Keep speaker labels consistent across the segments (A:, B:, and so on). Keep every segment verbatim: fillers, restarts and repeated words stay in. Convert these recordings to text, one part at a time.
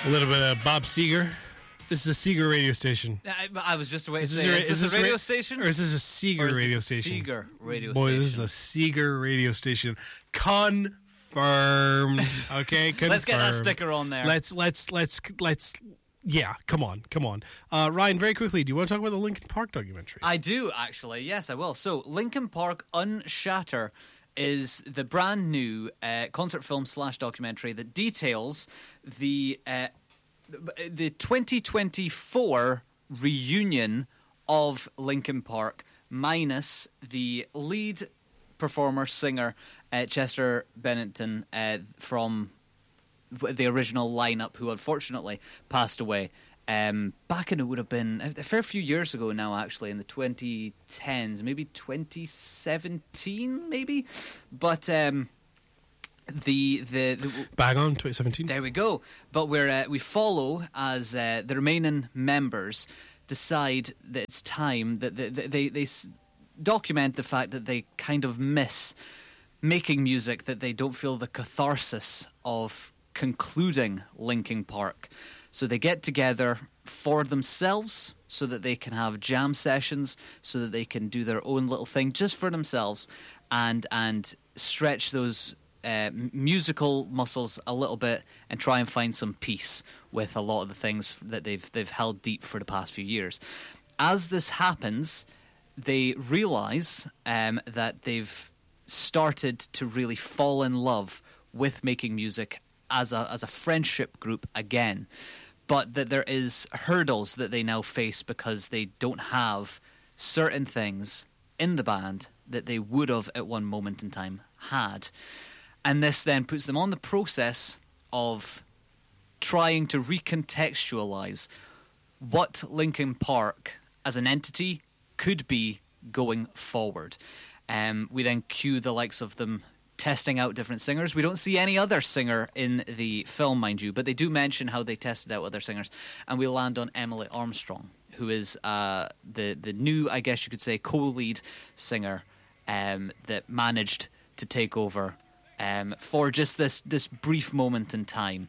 A: A little bit of Bob Seger. This is a Seger radio station.
B: I, I was just waiting to
A: Is
B: say,
A: this,
B: is,
A: a,
B: this
A: is this
B: a radio
A: ra-
B: station?
A: Or is this a Seger
B: Or is
A: radio
B: this a
A: station?
B: Seger radio
A: Boy,
B: station.
A: this is a Seger radio station. Confirmed. Okay, confirmed.
B: Let's get that sticker on there.
A: Let's, let's, let's, let's, yeah, come on, come on. Uh, Ryan, very quickly, do you want to talk about the Linkin Park documentary?
B: I do, actually. Yes, I will. So, Linkin Park Unshatter is the brand new uh, concert film slash documentary that details the uh, the twenty twenty-four reunion of Linkin Park, minus the lead performer, singer, uh, Chester Bennington, uh, from the original lineup, who unfortunately passed away um, back in, it would have been a fair few years ago now, actually, in the twenty tens, maybe twenty seventeen, maybe. But um, the, the the
A: Bang on, twenty seventeen.
B: There we go. But we're uh, we follow as uh, the remaining members decide that it's time that they, they, they, they s- document the fact that they kind of miss making music, that they don't feel the catharsis of concluding Linkin Park. So they get together for themselves so that they can have jam sessions, so that they can do their own little thing just for themselves and and stretch those uh, musical muscles a little bit and try and find some peace with a lot of the things that they've they've held deep for the past few years. As this happens, they realize um, that they've started to really fall in love with making music as a as a friendship group again, but that there is hurdles that they now face because they don't have certain things in the band that they would have at one moment in time had. And this then puts them on the process of trying to recontextualize what Linkin Park as an entity could be going forward. Um, we then cue the likes of them testing out different singers. We don't see any other singer in the film, mind you, but they do mention how they tested out other singers, and we land on Emily Armstrong, who is uh, the the new, I guess you could say, co-lead singer um, that managed to take over um, for just this this brief moment in time,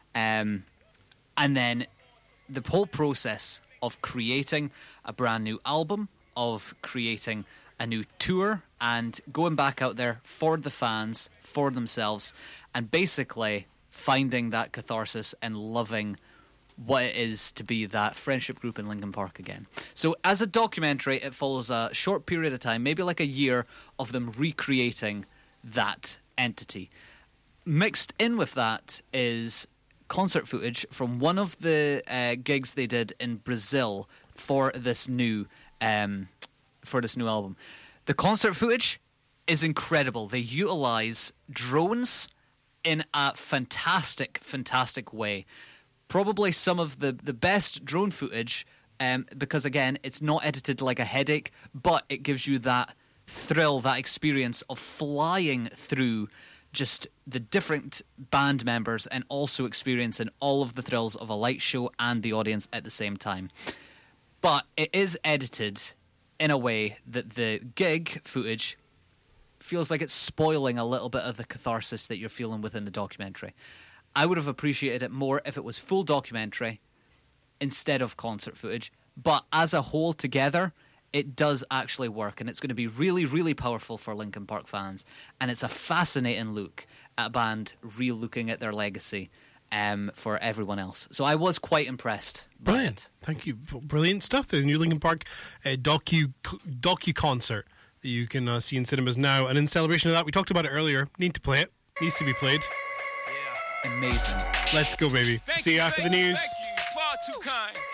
B: um, and then the whole process of creating a brand new album, of creating a new tour, and going back out there for the fans, for themselves, and basically finding that catharsis and loving what it is to be that friendship group in Linkin Park again. So as a documentary, it follows a short period of time, maybe like a year, of them recreating that entity. Mixed in with that is concert footage from one of the uh, gigs they did in Brazil for this new um, for this new album. The concert footage is incredible. They utilize drones in a fantastic, fantastic way. Probably some of the, the best drone footage, um, because again, it's not edited like a headache, but it gives you that thrill, that experience of flying through just the different band members and also experiencing all of the thrills of a light show and the audience at the same time. But it is edited in a way that the gig footage feels like it's spoiling a little bit of the catharsis that you're feeling within the documentary. I would have appreciated it more if it was full documentary instead of concert footage, but as a whole together, it does actually work, and it's going to be really, really powerful for Linkin Park fans, and it's a fascinating look at a band re-looking at their legacy Um, for everyone else. So I was quite impressed.
A: Brilliant. Thank you. Brilliant stuff. The new Linkin Park uh, docu docu concert that you can uh, see in cinemas now. And in celebration of that, we talked about it earlier. Need to play it. Needs to be played.
B: Yeah. Amazing.
A: Let's go, baby.
C: Thank
A: see you,
C: you
A: after
C: thank
A: the
C: you,
A: news.
C: Thank you. Far too kind.